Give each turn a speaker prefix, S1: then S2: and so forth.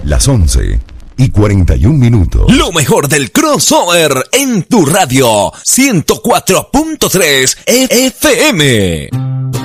S1: Las 11:41.
S2: Lo mejor del crossover en tu radio 104.3 FM.